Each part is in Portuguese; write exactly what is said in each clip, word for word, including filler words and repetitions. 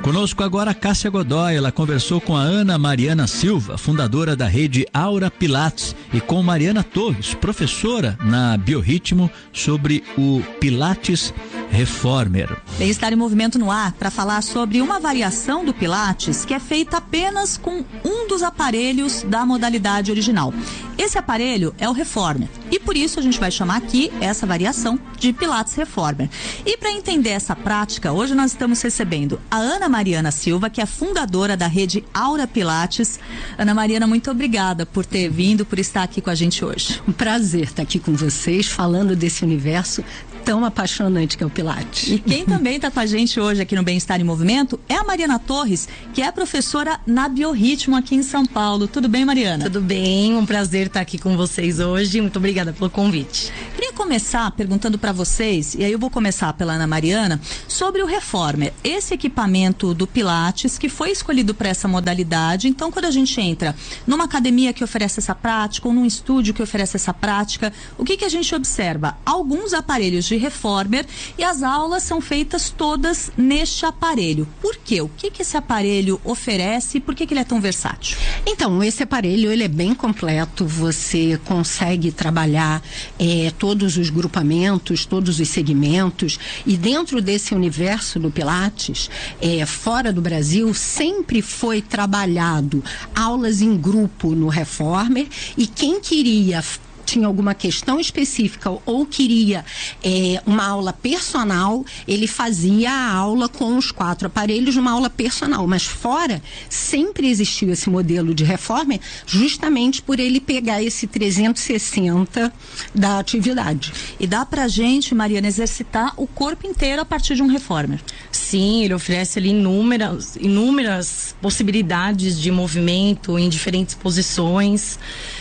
Conosco agora a Cássia Godoy. Ela conversou com a Ana Mariana Silva, fundadora da rede Aura Pilates, e com Mariana Torres, professora na Biorritmo, sobre o Pilates Reformer. Bem-estar em movimento no ar para falar sobre uma variação do Pilates que é feita apenas com um dos aparelhos da modalidade original. Esse aparelho é o Reformer e por isso a gente vai chamar aqui essa variação de Pilates Reformer. E para entender essa prática, hoje nós estamos recebendo a Ana Mariana Silva, que é fundadora da rede Aura Pilates. Ana Mariana, muito obrigada por ter vindo, por estar aqui com a gente hoje. Um prazer estar aqui com vocês, falando desse universo tão apaixonante que é o Pilates. E quem também está com a gente hoje aqui no Bem-Estar em Movimento é a Mariana Torres, que é professora na Biorritmo aqui em São Paulo. Tudo bem, Mariana? Tudo bem, um prazer estar aqui com vocês hoje. Muito obrigada pelo convite. Queria começar perguntando para vocês, e aí eu vou começar pela Ana Mariana, sobre o Reformer, esse equipamento do Pilates que foi escolhido para essa modalidade. Então, quando a gente entra numa academia que oferece essa prática ou num estúdio que oferece essa prática, o que que a gente observa? Alguns aparelhos de Reformer e as aulas são feitas todas neste aparelho. Por quê? O que que esse aparelho oferece e por que que ele é tão versátil? Então, esse aparelho, ele é bem completo, você consegue trabalhar é, todos os grupamentos, todos os segmentos, e dentro desse universo do Pilates, é, fora do Brasil, sempre foi trabalhado aulas em grupo no Reformer, e quem queria tinha alguma questão específica ou queria é, uma aula personal, ele fazia a aula com os quatro aparelhos numa aula personal, mas fora sempre existiu esse modelo de Reformer justamente por ele pegar esse trezentos e sessenta da atividade. E dá pra gente, Mariana, exercitar o corpo inteiro a partir de um Reformer? Sim, ele oferece ali inúmeras, inúmeras possibilidades de movimento em diferentes posições.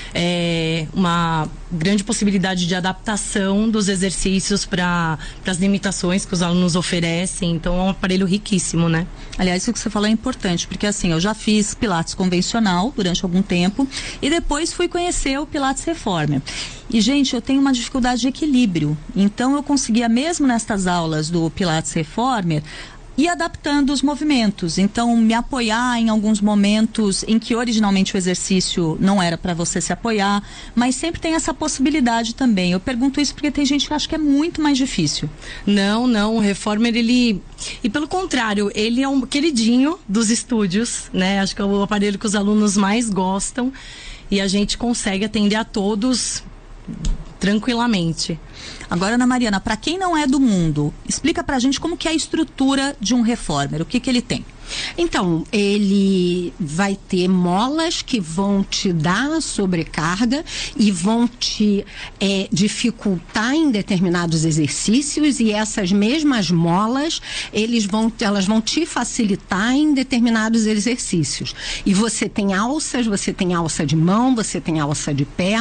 É uma grande possibilidade de adaptação dos exercícios para as limitações que os alunos oferecem. Então é um aparelho riquíssimo, né? Aliás, isso que você falou é importante, porque assim, eu já fiz Pilates convencional durante algum tempo e depois fui conhecer o Pilates Reformer. E, gente, eu tenho uma dificuldade de equilíbrio. Então eu conseguia, mesmo nestas aulas do Pilates Reformer, e adaptando os movimentos, então me apoiar em alguns momentos em que originalmente o exercício não era para você se apoiar, mas sempre tem essa possibilidade também. Eu pergunto isso porque tem gente que acha que é muito mais difícil. Não, não, o Reformer, ele, e pelo contrário, ele é um queridinho dos estúdios, né? Acho que é o aparelho que os alunos mais gostam e a gente consegue atender a todos tranquilamente. Agora, Ana Mariana, para quem não é do mundo, explica pra gente como que é a estrutura de um Reformer, o que que ele tem? Então, ele vai ter molas que vão te dar sobrecarga e vão te é, dificultar em determinados exercícios, e essas mesmas molas, eles vão, elas vão te facilitar em determinados exercícios. E você tem alças, você tem alça de mão, você tem alça de pé.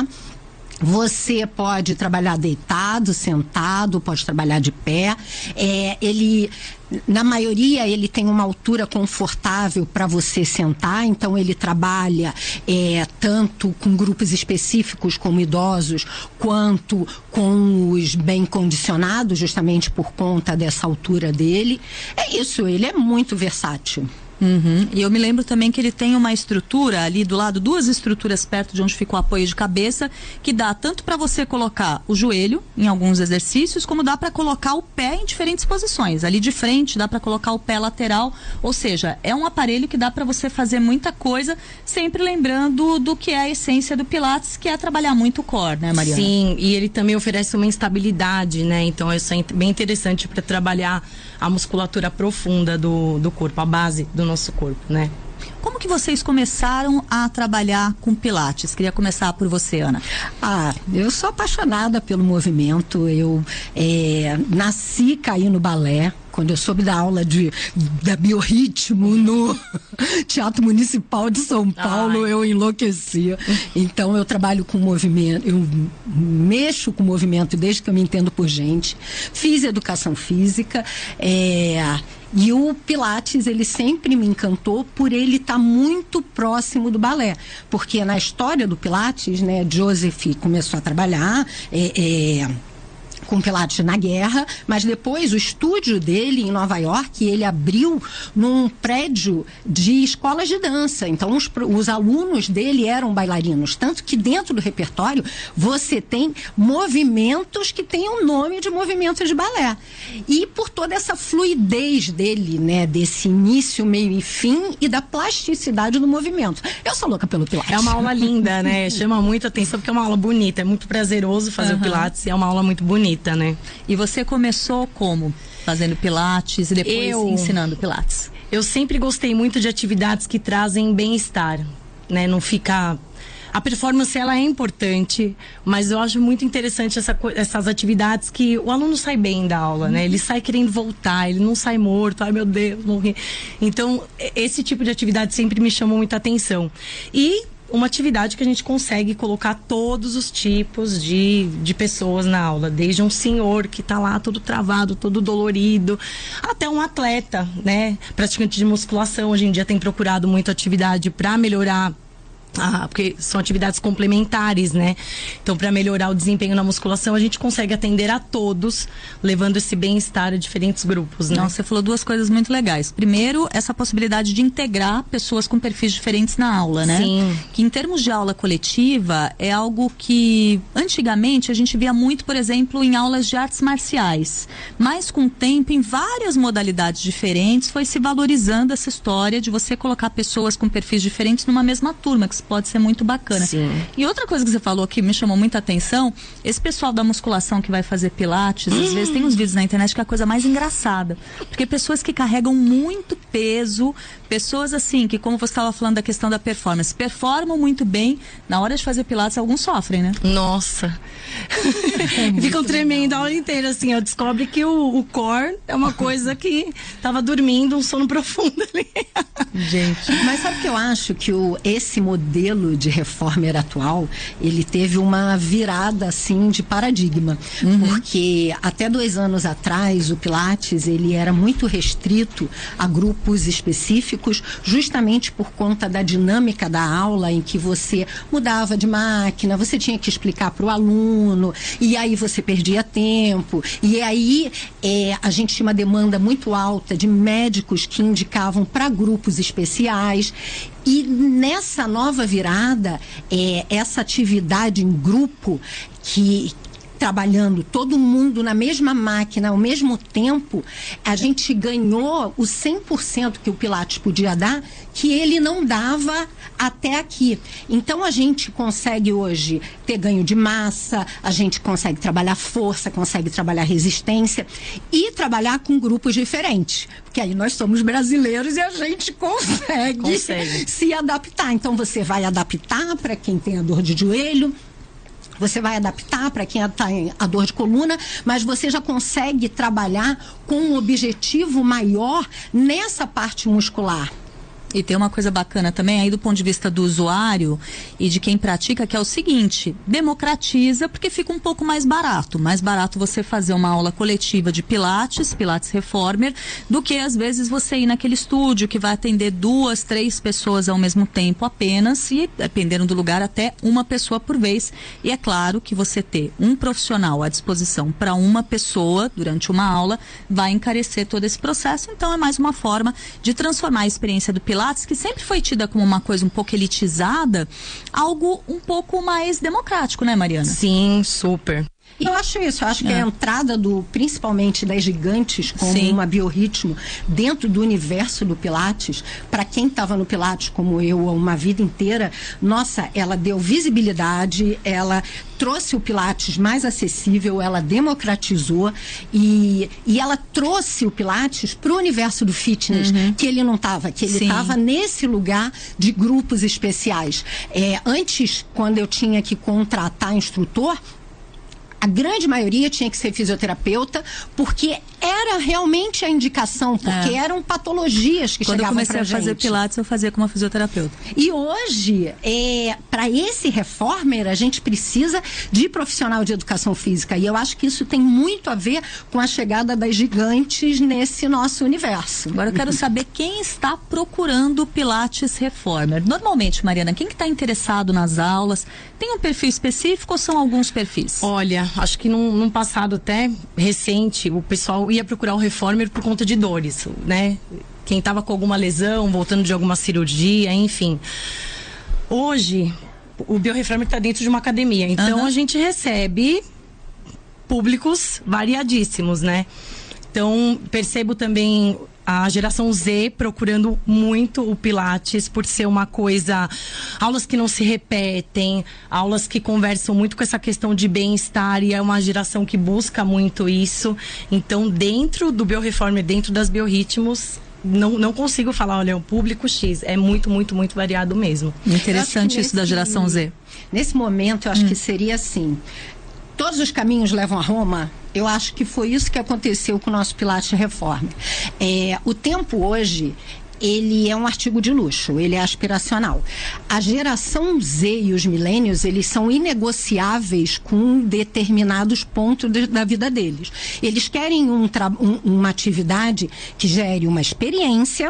Você pode trabalhar deitado, sentado, pode trabalhar de pé. É, ele, na maioria, ele tem uma altura confortável para você sentar, então ele trabalha é, tanto com grupos específicos como idosos, quanto com os bem condicionados, justamente por conta dessa altura dele. É isso, ele é muito versátil. Uhum. E eu me lembro também que ele tem uma estrutura ali do lado, duas estruturas perto de onde fica o apoio de cabeça, que dá tanto para você colocar o joelho em alguns exercícios, como dá para colocar o pé em diferentes posições. Ali de frente dá para colocar o pé lateral, ou seja, é um aparelho que dá para você fazer muita coisa, sempre lembrando do que é a essência do Pilates, que é trabalhar muito o core, né, Mariana? Sim, e ele também oferece uma instabilidade, né? Então isso é bem interessante para trabalhar a musculatura profunda do, do corpo, a base do nosso corpo, né? Como que vocês começaram a trabalhar com Pilates? Queria começar por você, Ana. Ah, eu sou apaixonada pelo movimento. Eu é, nasci, caí no balé. Quando eu soube da aula de, da Biorritmo no Teatro Municipal de São Paulo, Ai. eu enlouquecia. Então eu trabalho com movimento, eu mexo com movimento desde que eu me entendo por gente. Fiz educação física, é, e o Pilates, ele sempre me encantou por ele estar tá muito próximo do balé. Porque na história do Pilates, né, Joseph começou a trabalhar, é, é, com Pilates na guerra, mas depois o estúdio dele em Nova York, ele abriu num prédio de escolas de dança. Então os, os alunos dele eram bailarinos, tanto que dentro do repertório você tem movimentos que têm o nome de movimentos de balé. E por toda essa fluidez dele, né, desse início, meio e fim e da plasticidade do movimento. Eu sou louca pelo Pilates. É uma aula linda, né? Chama muita atenção porque é uma aula bonita, é muito prazeroso fazer uhum. o Pilates e é uma aula muito bonita, né? E você começou como? Fazendo Pilates e depois eu, ensinando Pilates? Eu sempre gostei muito de atividades que trazem bem-estar, né? Não ficar... A performance, ela é importante, mas eu acho muito interessante essa, essas atividades que o aluno sai bem da aula, né? Ele sai querendo voltar, ele não sai morto, ai meu Deus, morri. Então, esse tipo de atividade sempre me chamou muita atenção. E uma atividade que a gente consegue colocar todos os tipos de, de pessoas na aula, desde um senhor que está lá todo travado, todo dolorido, até um atleta, né? Praticante de musculação, hoje em dia tem procurado muito atividade para melhorar. Ah, porque são atividades complementares, né? Então, para melhorar o desempenho na musculação, a gente consegue atender a todos, levando esse bem-estar a diferentes grupos, né? Não, você falou duas coisas muito legais. Primeiro, essa possibilidade de integrar pessoas com perfis diferentes na aula, né? Sim. Que em termos de aula coletiva, é algo que antigamente a gente via muito, por exemplo, em aulas de artes marciais. Mas com o tempo, em várias modalidades diferentes, foi se valorizando essa história de você colocar pessoas com perfis diferentes numa mesma turma, que pode ser muito bacana. Sim. E outra coisa que você falou que me chamou muita atenção, esse pessoal da musculação que vai fazer Pilates, às vezes tem uns vídeos na internet que é a coisa mais engraçada, porque pessoas que carregam muito peso, pessoas assim, que como você estava falando da questão da performance, performam muito bem, na hora de fazer Pilates alguns sofrem, né? Nossa! É ficam tremendo a aula inteira, assim, eu descobre que o, o core é uma coisa que tava dormindo, um sono profundo ali. Gente, mas sabe o que eu acho? Que o, esse modelo de reformer atual, ele teve uma virada, assim, de paradigma. Uhum. Porque até dois anos atrás, o Pilates, ele era muito restrito a grupos específicos, justamente por conta da dinâmica da aula, em que você mudava de máquina, você tinha que explicar para o aluno, e aí você perdia tempo. E aí é, a gente tinha uma demanda muito alta de médicos que indicavam para grupos especiais. E nessa nova virada, é, essa atividade em grupo, que trabalhando todo mundo na mesma máquina ao mesmo tempo, a gente ganhou o cem por cento que o Pilates podia dar, que ele não dava até aqui. Então a gente consegue hoje ter ganho de massa, a gente consegue trabalhar força, consegue trabalhar resistência e trabalhar com grupos diferentes. Porque aí nós somos brasileiros e a gente consegue, consegue. se adaptar. Então você vai adaptar para quem tem a dor de joelho, você vai adaptar para quem está em a dor de coluna, mas você já consegue trabalhar com um objetivo maior nessa parte muscular. E tem uma coisa bacana também aí do ponto de vista do usuário e de quem pratica, que é o seguinte: democratiza, porque fica um pouco mais barato. Mais barato você fazer uma aula coletiva de Pilates, Pilates Reformer, do que às vezes você ir naquele estúdio que vai atender duas, três pessoas ao mesmo tempo apenas, e dependendo do lugar até uma pessoa por vez. E é claro que você ter um profissional à disposição para uma pessoa durante uma aula vai encarecer todo esse processo. Então é mais uma forma de transformar a experiência do Pilates, que sempre foi tida como uma coisa um pouco elitizada, algo um pouco mais democrático, né, Mariana? Sim, super. Eu acho isso, eu acho que é. a entrada do, principalmente das gigantes como Sim. uma biorritmo dentro do universo do Pilates, para quem estava no Pilates como eu uma vida inteira, nossa, ela deu visibilidade, ela trouxe o Pilates mais acessível, ela democratizou e, e ela trouxe o Pilates para o universo do fitness, uhum. que ele não estava, que ele estava nesse lugar de grupos especiais. É, antes, quando eu tinha que contratar instrutor, a grande maioria tinha que ser fisioterapeuta, porque era realmente a indicação, porque é. eram patologias que Quando chegavam pra gente. Quando eu comecei a fazer pilates, eu fazia com uma fisioterapeuta. E hoje, é, para esse reformer, a gente precisa de profissional de educação física. E eu acho que isso tem muito a ver com a chegada das gigantes nesse nosso universo. Agora eu quero saber quem está procurando Pilates Reformer. Normalmente, Mariana, quem que está interessado nas aulas? Tem um perfil específico ou são alguns perfis? Olha, acho que num, num passado até recente, o pessoal ia procurar o Reformer por conta de dores, né? Quem estava com alguma lesão, voltando de alguma cirurgia, enfim. Hoje, o BioReformer está dentro de uma academia, então uhum. a gente recebe públicos variadíssimos, né? Então, percebo também a geração Z procurando muito o Pilates por ser uma coisa, aulas que não se repetem, aulas que conversam muito com essa questão de bem-estar, e é uma geração que busca muito isso. Então, dentro do BioReformer, dentro das Biorritmos, não, não consigo falar, olha, o público X é muito, muito, muito variado mesmo. Interessante nesse, isso da geração Z. Nesse momento, eu acho hum. que seria assim: todos os caminhos levam a Roma. Eu acho que foi isso que aconteceu com o nosso Pilates Reformer. É, o tempo hoje, ele é um artigo de luxo, ele é aspiracional. A geração Z e os milênios, eles são inegociáveis com determinados pontos de, da vida deles. Eles querem um, um, uma atividade que gere uma experiência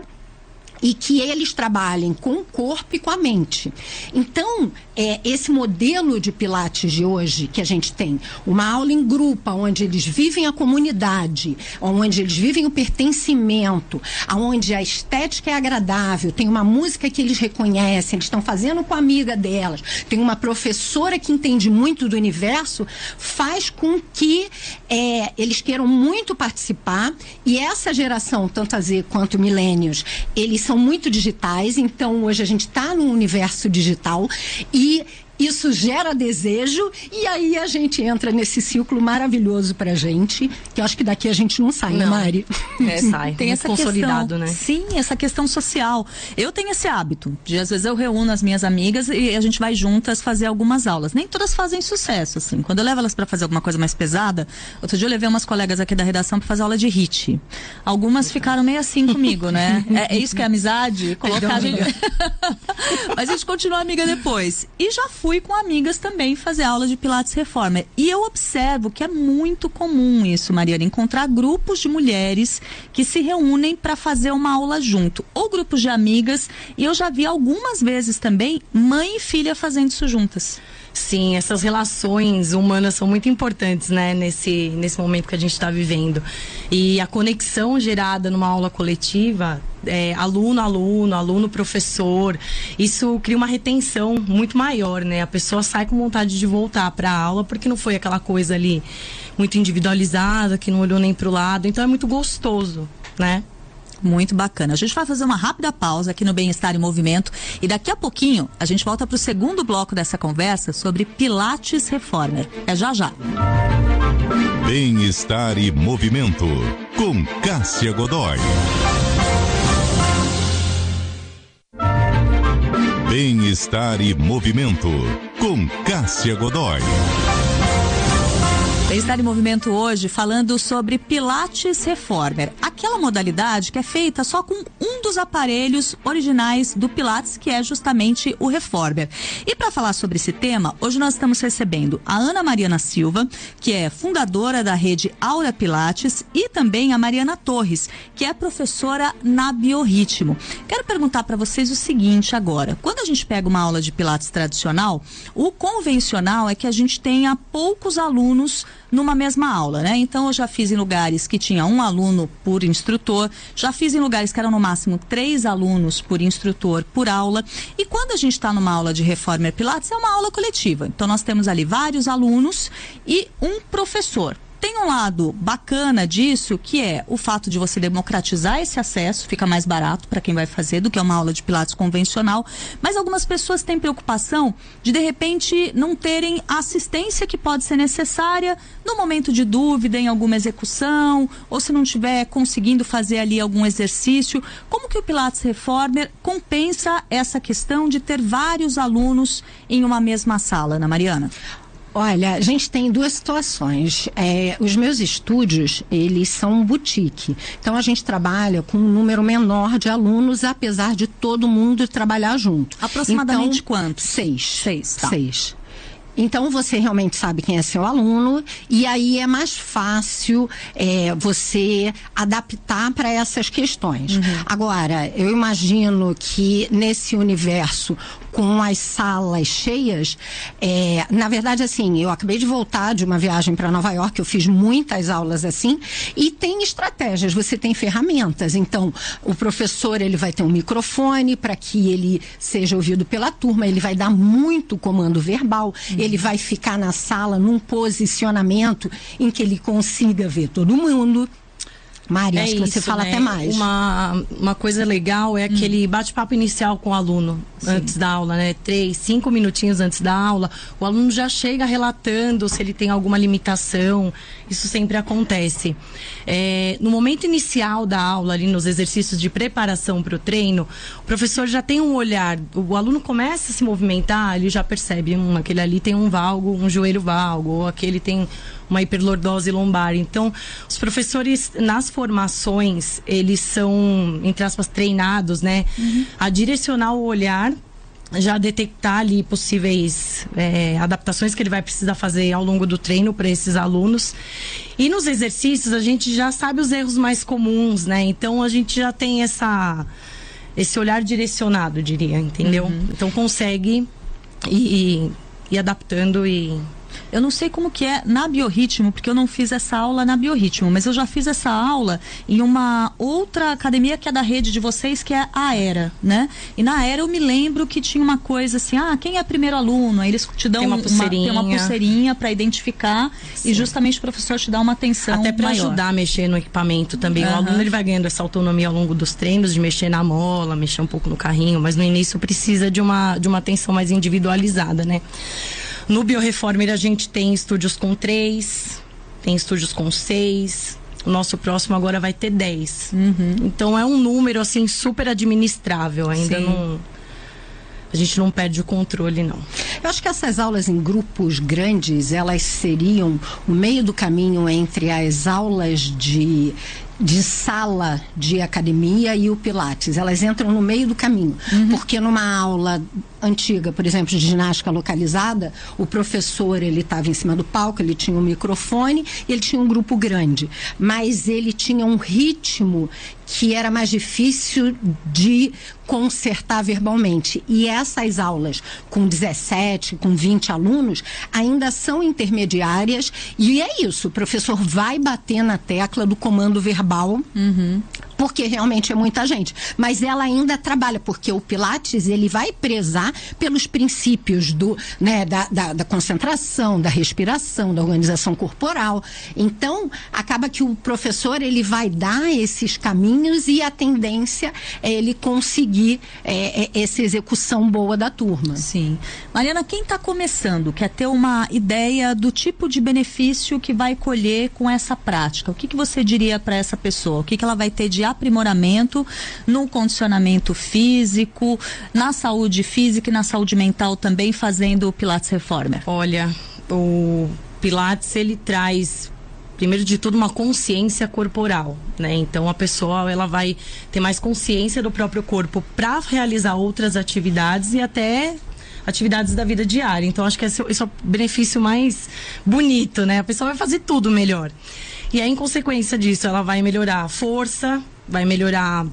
e que eles trabalhem com o corpo e com a mente. Então, é, esse modelo de Pilates de hoje que a gente tem, uma aula em grupo, onde eles vivem a comunidade, onde eles vivem o pertencimento, onde a estética é agradável, tem uma música que eles reconhecem, eles estão fazendo com a amiga delas, tem uma professora que entende muito do universo, faz com que é, eles queiram muito participar, e essa geração, tanto a Z quanto milênios, eles são muito digitais, então hoje a gente está no universo digital e isso gera desejo, e aí a gente entra nesse ciclo maravilhoso pra gente, que eu acho que daqui a gente não sai, não. né, Mari? É, sai. Tem essa consolidado, questão, né? Sim, essa questão social. Eu tenho esse hábito de, às vezes, eu reúno as minhas amigas e a gente vai juntas fazer algumas aulas. Nem todas fazem sucesso, assim. Quando eu levo elas pra fazer alguma coisa mais pesada, outro dia eu levei umas colegas aqui da redação pra fazer aula de H I I T. Algumas ficaram meio assim comigo, né? É, é isso que é amizade? Colocar a gente... Mas a gente continua amiga depois. E já fui com amigas também fazer aula de Pilates Reformer. E eu observo que é muito comum isso, Mariana, encontrar grupos de mulheres que se reúnem para fazer uma aula junto, ou grupos de amigas, e eu já vi algumas vezes também mãe e filha fazendo isso juntas. Sim, essas relações humanas são muito importantes, né, nesse, nesse momento que a gente está vivendo. E a conexão gerada numa aula coletiva, é, aluno-aluno, aluno-professor, isso cria uma retenção muito maior, né? A pessoa sai com vontade de voltar para a aula porque não foi aquela coisa ali muito individualizada, que não olhou nem para o lado. Então é muito gostoso, né? Muito bacana. A gente vai fazer uma rápida pausa aqui no Bem-Estar em Movimento e daqui a pouquinho a gente volta para o segundo bloco dessa conversa sobre Pilates Reformer. É já já. Bem-Estar e Movimento com Cássia Godoy. Bem-Estar e Movimento com Cássia Godoy. Bem-Estar em Movimento hoje falando sobre Pilates Reformer, aquela modalidade que é feita só com um dos aparelhos originais do Pilates, que é justamente o Reformer. E para falar sobre esse tema, hoje nós estamos recebendo a Ana Mariana Silva, que é fundadora da rede Aura Pilates, e também a Mariana Torres, que é professora na Biorritmo. Quero perguntar para vocês o seguinte agora: quando a gente pega uma aula de Pilates tradicional, o convencional é que a gente tenha poucos alunos numa mesma aula, né? Então eu já fiz em lugares que tinha um aluno por instrutor, já fiz em lugares que eram no máximo três alunos por instrutor por aula, e quando a gente está numa aula de Reformer Pilates é uma aula coletiva, então nós temos ali vários alunos e um professor. Tem um lado bacana disso, que é o fato de você democratizar esse acesso, fica mais barato para quem vai fazer do que uma aula de Pilates convencional, mas algumas pessoas têm preocupação de, de repente, não terem a assistência que pode ser necessária no momento de dúvida em alguma execução, ou se não estiver conseguindo fazer ali algum exercício. Como que o Pilates Reformer compensa essa questão de ter vários alunos em uma mesma sala, Ana Mariana? Olha, a gente tem duas situações. É, os meus estúdios, eles são boutique. Então, a gente trabalha com um número menor de alunos, apesar de todo mundo trabalhar junto. Aproximadamente então, quantos? Seis. Seis, tá. Seis. Então, você realmente sabe quem é seu aluno e aí é mais fácil é, você adaptar para essas questões. Uhum. Agora, eu imagino que nesse universo com as salas cheias, é, na verdade, assim, eu acabei de voltar de uma viagem para Nova York, eu fiz muitas aulas assim, e tem estratégias, você tem ferramentas. Então, o professor, ele vai ter um microfone para que ele seja ouvido pela turma, ele vai dar muito comando verbal, uhum. ele vai ficar na sala num posicionamento em que ele consiga ver todo mundo. Mari, é acho que isso, você fala né? até mais. Uma, uma coisa legal é aquele hum. bate-papo inicial com o aluno. Sim. Antes da aula, né? Três, cinco minutinhos antes da aula. O aluno já chega relatando se ele tem alguma limitação. Isso sempre acontece. É, no momento inicial da aula, ali nos exercícios de preparação para o treino, o professor já tem um olhar. O aluno começa a se movimentar, ele já percebe, hum, aquele ali tem um valgo, um joelho valgo, ou aquele tem uma hiperlordose lombar. Então, os professores, nas formações, eles são, entre aspas, treinados, né? Uhum. A direcionar o olhar, já detectar ali possíveis é, adaptações que ele vai precisar fazer ao longo do treino para esses alunos. E nos exercícios, a gente já sabe os erros mais comuns, né? Então, a gente já tem essa, esse olhar direcionado, diria, entendeu? Uhum. Então, consegue ir, ir adaptando e... Eu não sei como que é na Biorritmo, porque eu não fiz essa aula na Biorritmo, mas eu já fiz essa aula em uma outra academia que é da rede de vocês, que é a Aera, né? E na Aera eu me lembro que tinha uma coisa assim, ah, quem é primeiro aluno? Aí eles te dão tem uma pulseirinha, uma, tem uma pulseirinha para identificar. Sim. E justamente o professor te dá uma atenção até para maior. Ajudar a mexer no equipamento também. Uhum. O aluno ele vai ganhando essa autonomia ao longo dos treinos, de mexer na mola, mexer um pouco no carrinho, mas no início precisa de uma, de uma atenção mais individualizada, né? No Bioreformer a gente tem estúdios com três, tem estúdios com seis. O nosso próximo agora vai ter dez. Uhum. Então é um número assim super administrável. Ainda Sim. não... A gente não perde o controle, não. Eu acho que essas aulas em grupos grandes, elas seriam o meio do caminho entre as aulas de... de sala de academia e o Pilates. Elas entram no meio do caminho. Uhum. Porque numa aula antiga, por exemplo, de ginástica localizada, o professor, ele estava em cima do palco, ele tinha um microfone e ele tinha um grupo grande. Mas ele tinha um ritmo que era mais difícil de consertar verbalmente. E essas aulas com dezessete, com vinte alunos, ainda são intermediárias e é isso, o professor vai bater na tecla do comando verbal, uhum. porque realmente é muita gente. Mas ela ainda trabalha, porque o Pilates, ele vai prezar pelos princípios do, né, da, da, da concentração, da respiração, da organização corporal. Então, acaba que o professor, ele vai dar esses caminhos e a tendência é ele conseguir é, é, essa execução boa da turma. Sim. Mariana, quem está começando, quer ter uma ideia do tipo de benefício que vai colher com essa prática, o que, que você diria para essa pessoa? O que, que ela vai ter de aprimoramento no condicionamento físico, na saúde física e na saúde mental também, fazendo o Pilates Reformer? Olha, o Pilates, ele traz, primeiro de tudo, uma consciência corporal, né? Então a pessoa, ela vai ter mais consciência do próprio corpo para realizar outras atividades e até atividades da vida diária. Então acho que esse, esse é o benefício mais bonito, né? A pessoa vai fazer tudo melhor. E aí, em consequência disso, ela vai melhorar a força, vai melhorar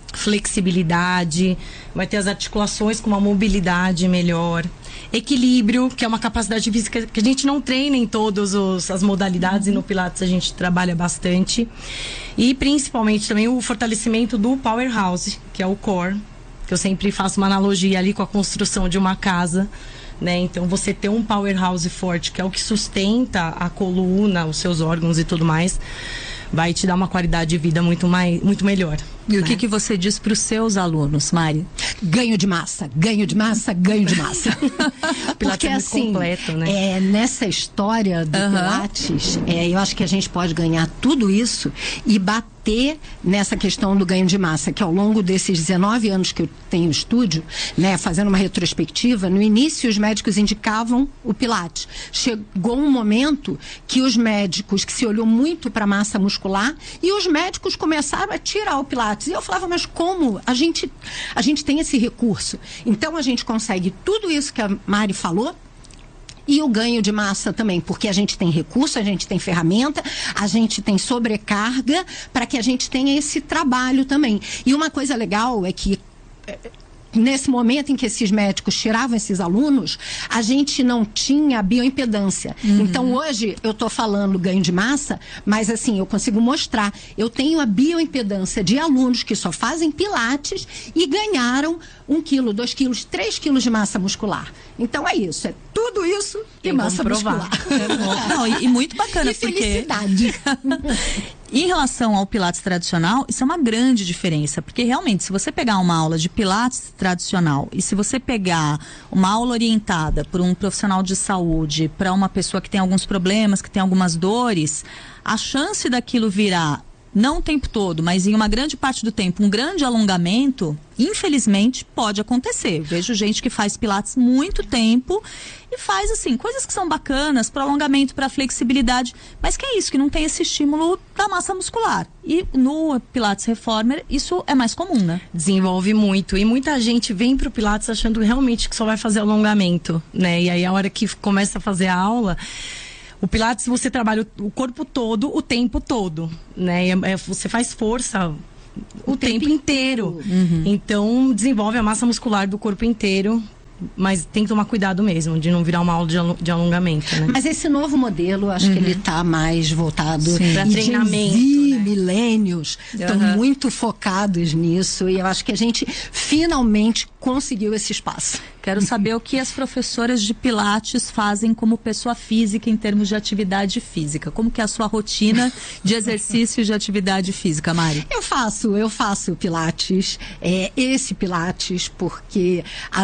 flexibilidade, vai ter as articulações com uma mobilidade melhor, equilíbrio, que é uma capacidade física que a gente não treina em todas as modalidades, uhum. e no Pilates a gente trabalha bastante. E principalmente também o fortalecimento do powerhouse, que é o core, que eu sempre faço uma analogia ali com a construção de uma casa, né? Então você ter um powerhouse forte, que é o que sustenta a coluna, os seus órgãos e tudo mais, vai te dar uma qualidade de vida muito, mais, muito melhor. E o que, que você diz para os seus alunos, Mari? Ganho de massa, ganho de massa, ganho de massa. Porque é muito assim, completo, né? é, nessa história do Uhum. Pilates, é, eu acho que a gente pode ganhar tudo isso e bater nessa questão do ganho de massa, que ao longo desses dezenove anos que eu tenho estúdio, né, fazendo uma retrospectiva, no início os médicos indicavam o Pilates. Chegou um momento que os médicos, que se olhou muito para a massa muscular, e os médicos começaram a tirar o Pilates. E eu falava, mas como? A gente, a gente tem esse recurso. Então a gente consegue tudo isso que a Mari falou, e o ganho de massa também, porque a gente tem recurso, a gente tem ferramenta, a gente tem sobrecarga para que a gente tenha esse trabalho também. E uma coisa legal é que nesse momento em que esses médicos tiravam esses alunos, a gente não tinha bioimpedância. Uhum. Então, hoje, eu estou falando ganho de massa, mas assim, eu consigo mostrar. Eu tenho a bioimpedância de alunos que só fazem pilates e ganharam um quilo, dois quilos, três quilos de massa muscular. Então, é isso. É tudo isso e massa muscular. É Não, e, e muito bacana, e porque... felicidade. Em relação ao Pilates tradicional, isso é uma grande diferença, porque realmente, se você pegar uma aula de Pilates tradicional e se você pegar uma aula orientada por um profissional de saúde, para uma pessoa que tem alguns problemas, que tem algumas dores, a chance daquilo virar, não o tempo todo, mas em uma grande parte do tempo, um grande alongamento, infelizmente, pode acontecer. Vejo gente que faz Pilates muito tempo e faz, assim, coisas que são bacanas para alongamento, para flexibilidade, mas que é isso, que não tem esse estímulo da massa muscular. E no Pilates Reformer, isso é mais comum, né? Desenvolve muito. E muita gente vem pro Pilates achando realmente que só vai fazer alongamento, né? E aí, a hora que começa a fazer a aula... O Pilates, você trabalha o corpo todo, o tempo todo, né? É, é, você faz força o, o tempo, tempo inteiro. Uhum. Então, desenvolve a massa muscular do corpo inteiro. Mas tem que tomar cuidado mesmo, de não virar uma aula de, de alongamento, né? Mas esse novo modelo, acho uhum. que ele está mais voltado para treinamento, né? Milênios estão uhum. muito focados nisso, e eu acho que a gente finalmente conseguiu esse espaço. Quero saber o que as professoras de Pilates fazem como pessoa física em termos de atividade física. Como que é a sua rotina de exercício de atividade física, Mari? Eu faço, eu faço Pilates, é, esse Pilates, porque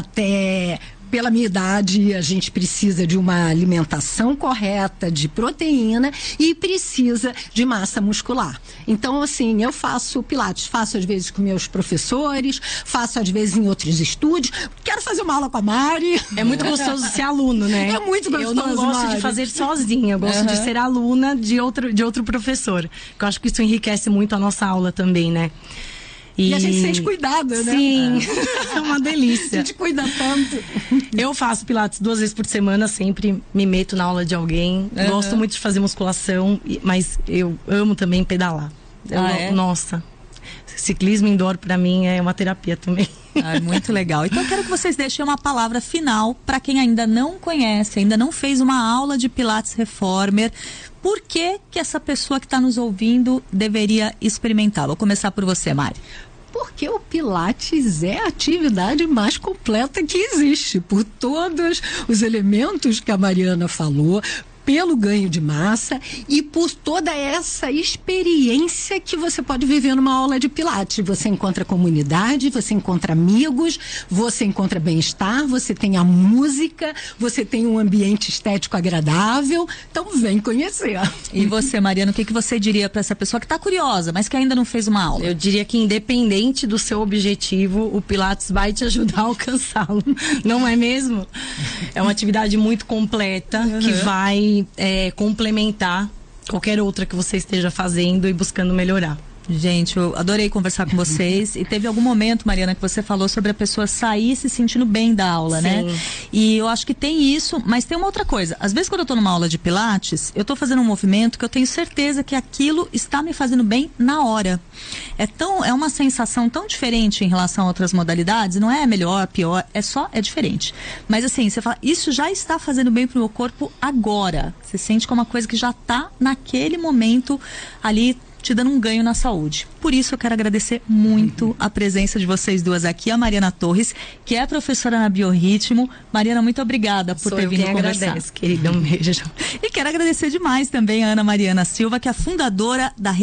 até pela minha idade, a gente precisa de uma alimentação correta, de proteína e precisa de massa muscular. Então, assim, eu faço Pilates, faço às vezes com meus professores, faço às vezes em outros estúdios, quero fazer uma aula com a Mari. É muito gostoso ser aluno, né? É muito gostoso, Eu não gosto Mari. de fazer sozinha, eu gosto uhum. de ser aluna de outro, de outro professor. Eu acho que isso enriquece muito a nossa aula também, né? E, e a gente sente cuidado, né? Sim, é uma delícia. A gente cuida tanto. Eu faço Pilates duas vezes por semana, sempre me meto na aula de alguém. Uhum. Gosto muito de fazer musculação, mas eu amo também pedalar. Eu, ah, é? Nossa, ciclismo indoor pra mim é uma terapia também. Ah, muito legal. Então eu quero que vocês deixem uma palavra final para quem ainda não conhece, ainda não fez uma aula de Pilates Reformer. Por que que essa pessoa que está nos ouvindo deveria experimentar? Vou começar por você, Mari. Porque o Pilates é a atividade mais completa que existe, por todos os elementos que a Mariana falou, pelo ganho de massa e por toda essa experiência que você pode viver numa aula de Pilates. Você encontra comunidade, você encontra amigos, você encontra bem-estar, você tem a música, você tem um ambiente estético agradável. Então, vem conhecer. E você, Mariana, o que, que você diria para essa pessoa que está curiosa, mas que ainda não fez uma aula? Eu diria que, independente do seu objetivo, o Pilates vai te ajudar a alcançá-lo. Não é mesmo? É uma atividade muito completa, uhum. que vai É, complementar qualquer outra que você esteja fazendo e buscando melhorar. Gente, eu adorei conversar com vocês. E teve algum momento, Mariana, que você falou sobre a pessoa sair se sentindo bem da aula, Sim. né? E eu acho que tem isso, mas tem uma outra coisa. Às vezes, quando eu tô numa aula de Pilates, eu tô fazendo um movimento que eu tenho certeza que aquilo está me fazendo bem na hora. É tão, é uma sensação tão diferente em relação a outras modalidades. Não é melhor, pior, é só, é diferente. Mas assim, você fala, isso já está fazendo bem pro meu corpo agora. Você sente que é uma coisa que já tá naquele momento ali te dando um ganho na saúde. Por isso eu quero agradecer muito a presença de vocês duas aqui, a Mariana Torres, que é professora na Biorritmo. Mariana, muito obrigada por Sou ter eu vindo quem conversar. Agradeço, querida, um beijo. E quero agradecer demais também a Ana Mariana Silva, que é a fundadora da rede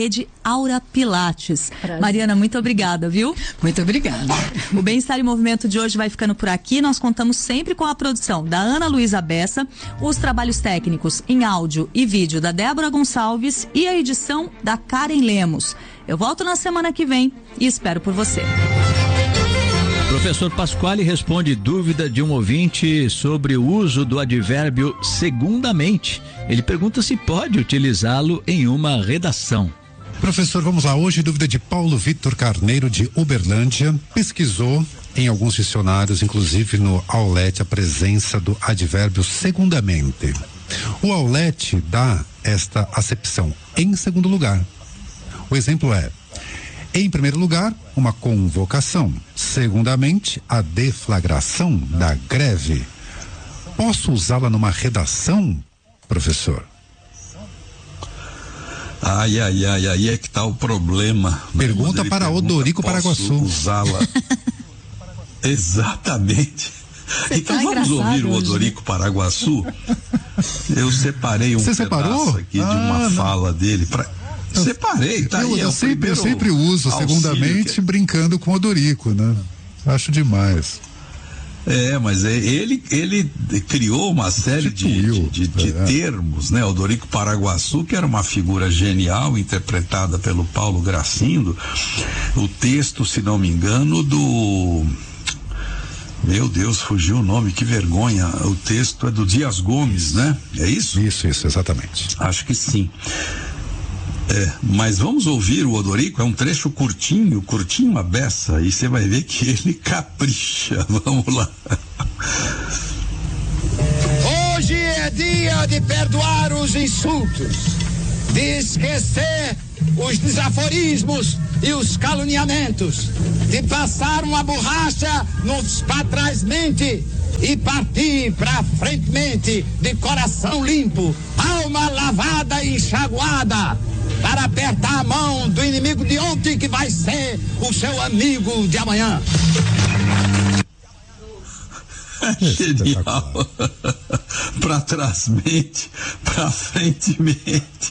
Aura Pilates. Prazer. Mariana, muito obrigada, viu? Muito obrigada. O Bem-Estar em Movimento de hoje vai ficando por aqui. Nós contamos sempre com a produção da Ana Luísa Bessa, os trabalhos técnicos em áudio e vídeo da Débora Gonçalves e a edição da Karen Lemos. Eu volto na semana que vem e espero por você. Professor Pasquale responde dúvida de um ouvinte sobre o uso do advérbio segundamente. Ele pergunta se pode utilizá-lo em uma redação. Professor, vamos lá. Hoje, dúvida de Paulo Vitor Carneiro, de Uberlândia. Pesquisou em alguns dicionários, inclusive no Aulete, a presença do advérbio segundamente. O Aulete dá esta acepção em segundo lugar. O exemplo é: em primeiro lugar, uma convocação. Segundamente, a deflagração da greve. Posso usá-la numa redação, professor? Ai, ai, ai, aí é que está o problema. Pergunta para pergunta, Odorico Paraguaçu. Usá-la. Exatamente. Você então tá vamos ouvir o Odorico Paraguaçu. Eu separei um Você pedaço separou? aqui ah, de uma não. fala dele para Separei, tá eu, aí. Eu, sempre, eu sempre uso, segundamente, que... brincando com o Odorico, né? Acho demais. É, mas é, ele, ele criou uma série de, de, de, de é. termos, né? Odorico Paraguaçu, que era uma figura genial, interpretada pelo Paulo Gracindo. O texto, se não me engano, do... Meu Deus, fugiu o nome, que vergonha. O texto é do Dias Gomes, né? É isso? Isso, isso, exatamente. Acho que sim. É, mas vamos ouvir o Odorico, é um trecho curtinho, curtinho a beça, e você vai ver que ele capricha. Vamos lá. Hoje é dia de perdoar os insultos, de esquecer os desaforismos e os caluniamentos, de passar uma borracha nos pra trás mente e partir pra frente mente de coração limpo, alma lavada e enxaguada, para apertar a mão do inimigo de ontem que vai ser o seu amigo de amanhã. Genial. Para trás mente, para frente mente.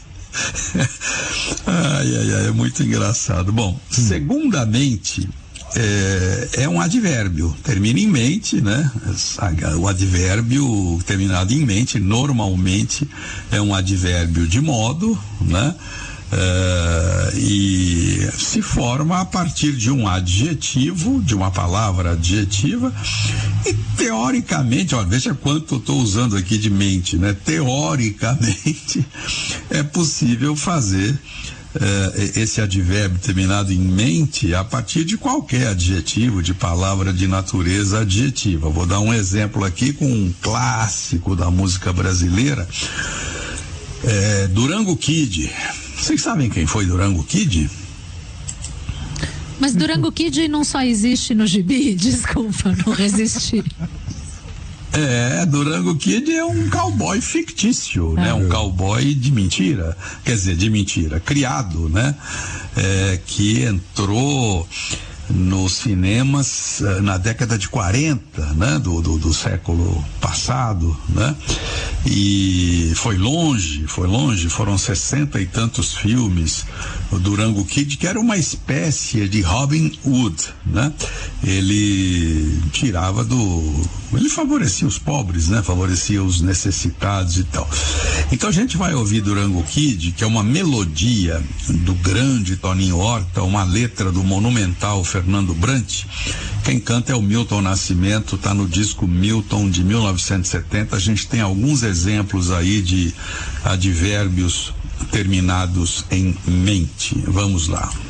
Ai, ai, ai, é muito engraçado. Bom, hum. segundamente é, é um advérbio, termina em mente, né? O advérbio terminado em mente normalmente é um advérbio de modo, né? Uh, e se forma a partir de um adjetivo, de uma palavra adjetiva, e teoricamente, olha, veja quanto eu estou usando aqui de mente, né? Teoricamente é possível fazer uh, esse advérbio terminado em mente a partir de qualquer adjetivo, de palavra de natureza adjetiva. Vou dar um exemplo aqui com um clássico da música brasileira, é, Durango Kid. Vocês sabem quem foi Durango Kid? Mas Durango Kid não só existe no gibi, desculpa, não resisti. É, Durango Kid é um cowboy fictício, ah. né? Um cowboy de mentira, quer dizer, de mentira, criado, né? É, que entrou nos cinemas uh, na década de quarenta, né? Do, do, do século passado, né? E foi longe, foi longe, foram sessenta e tantos filmes, o Durango Kid, que era uma espécie de Robin Hood, né? Ele tirava do... ele favorecia os pobres, né? Favorecia os necessitados e tal. Então a gente vai ouvir Durango Kid, que é uma melodia do grande Toninho Horta, uma letra do monumental Fernando Brant. Quem canta é o Milton Nascimento, tá no disco Milton de mil novecentos e setenta. A gente tem alguns exemplos aí de advérbios terminados em mente. Vamos lá.